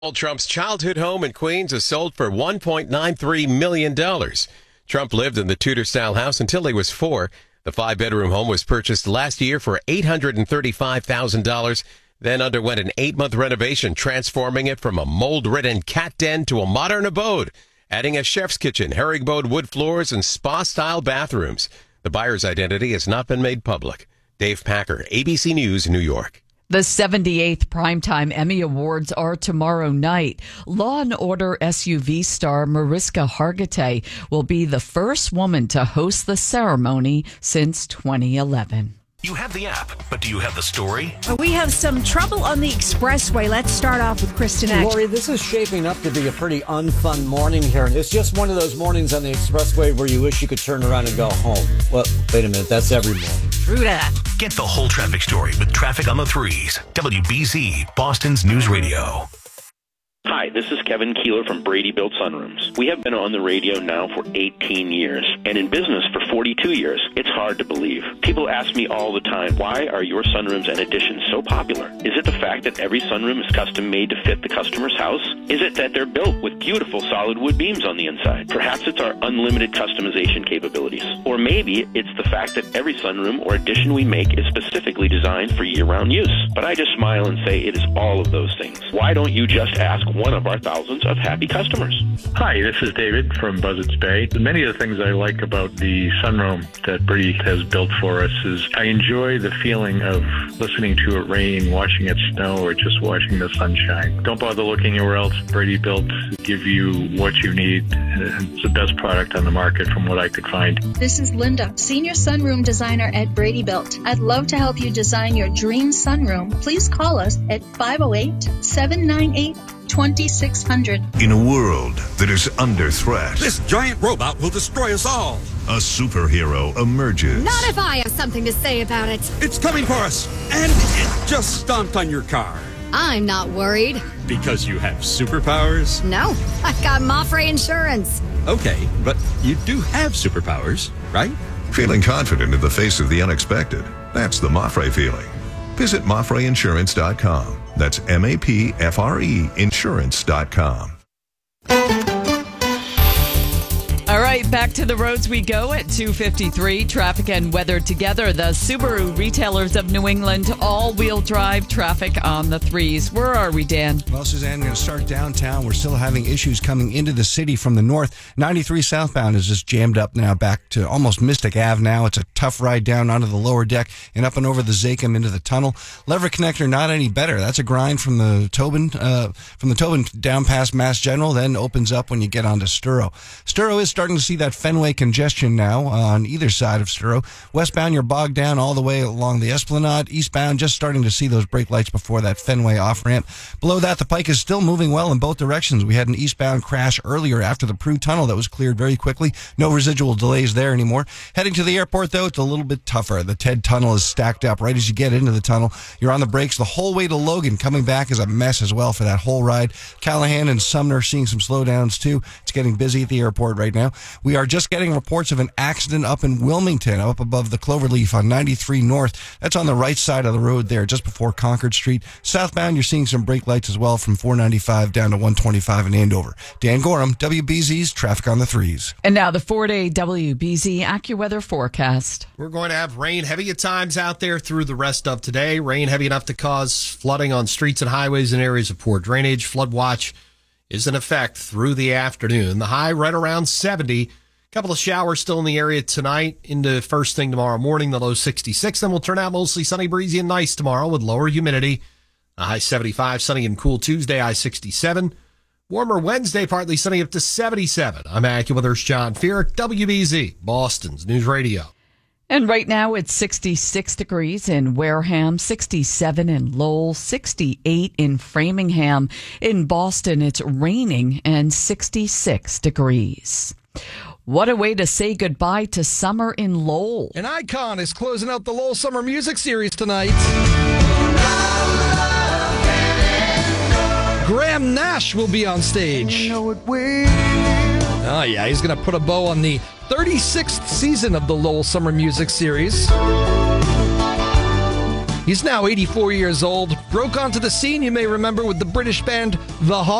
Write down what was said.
Trump's childhood home in Queens is sold for $1.93 million. Trump lived in the Tudor-style house until he was 4. The 5-bedroom home was purchased last year for $835,000, then underwent an 8-month renovation, transforming it from a mold-ridden cat den to a modern abode, adding a chef's kitchen, herringbone wood floors, and spa-style bathrooms. The buyer's identity has not been made public. Dave Packer, ABC News, New York. The 78th Primetime Emmy Awards are tomorrow night. Law & Order SUV star Mariska Hargitay will be the first woman to host the ceremony since 2011. You have the app, but do you have the story? We have some trouble on the expressway. Let's start off with Kristen Ash. Lori, this is shaping up to be a pretty unfun morning here. It's just one of those mornings on the expressway where you wish you could turn around and go home. Well, wait a minute. That's every morning. True that. Get the whole traffic story with Traffic on the Threes. WBZ, Boston's News Radio. Hi, this is Kevin Keeler from Brady Built Sunrooms. We have been on the radio now for 18 years and in business for 42 years. It's hard to believe. People ask me all the time, why are your sunrooms and additions so popular? Is it the fact that every sunroom is custom made to fit the customer's house? Is it that they're built with beautiful solid wood beams on the inside? Perhaps it's our unlimited customization capabilities. Or maybe it's the fact that every sunroom or addition we make is specifically designed for year-round use. But I just smile and say it is all of those things. Why don't you just ask one of our thousands of happy customers? Hi, this is David from Buzzards Bay. Many of the things I like about the sunroom that Brady has built for us is I enjoy the feeling of listening to it rain, watching it snow, or just watching the sunshine. Don't bother looking anywhere else. Brady Built give you what you need. It's the best product on the market from what I could find. This is Linda, Senior Sunroom Designer at Brady Built. I'd love to help you design your dream sunroom. Please call us at 508-798-2600. In a world that is under threat, this giant robot will destroy us all. a superhero emerges. Not if I have something to say about it. It's coming for us, and it just stomped on your car. I'm not worried. Because you have superpowers? No, I've got Mafre Insurance. Okay, but you do have superpowers, right? Feeling confident in the face of the unexpected. That's the Mafre feeling. Visit MafreInsurance.com. That's MAPFRE Insurance.com. All right, back to the roads we go at 2:53. Traffic and weather together. The Subaru Retailers of New England all-wheel drive traffic on the threes. Where are we, Dan? Well, Suzanne, I'm going to start downtown. We're still having issues coming into the city from the north. 93 southbound is just jammed up now back to almost Mystic Ave now. It's a tough ride down onto the lower deck and up and over the Zakim into the tunnel. Leverett Connector, not any better. That's a grind from the Tobin down past Mass General, then opens up when you get onto Sturo. Sturo is starting to see that Fenway congestion now on either side of Sturo. Westbound, you're bogged down all the way along the Esplanade. Eastbound, just starting to see those brake lights before that Fenway off-ramp. Below that, the Pike is still moving well in both directions. We had an eastbound crash earlier after the Prue Tunnel that was cleared very quickly. No residual delays there anymore. Heading to the airport, though, it's a little bit tougher. The Ted Tunnel is stacked up right as you get into the tunnel. You're on the brakes the whole way to Logan. Coming back is a mess as well for that whole ride. Callahan and Sumner seeing some slowdowns, too. It's getting busy at the airport right now. We are just getting reports of an accident up in Wilmington, up above the Cloverleaf on 93 North. That's on the right side of the road there, just before Concord Street. Southbound, you're seeing some brake lights as well from 495 down to 125 in Andover. Dan Gorham, WBZ's Traffic on the Threes. And now the 4-day WBZ AccuWeather forecast. We're going to have rain heavy at times out there through the rest of today. Rain heavy enough to cause flooding on streets and highways in areas of poor drainage. Flood watch is in effect through the afternoon. The high right around 70. Couple of showers still in the area tonight into first thing tomorrow morning, the low 66. Then we'll turn out mostly sunny, breezy, and nice tomorrow with lower humidity. A high 75, sunny and cool Tuesday, high 67. Warmer Wednesday, partly sunny up to 77. I'm AccuWeather's John Feerick, WBZ, Boston's News Radio. And right now it's 66 degrees in Wareham, 67 in Lowell, 68 in Framingham. In Boston, it's raining and 66 degrees. What a way to say goodbye to summer in Lowell. An icon is closing out the Lowell Summer Music Series tonight. Graham Nash will be on stage. Oh, yeah, he's going to put a bow on the 36th season of the Lowell Summer Music Series. He's now 84 years old. Broke onto the scene, you may remember, with the British band The Hawks.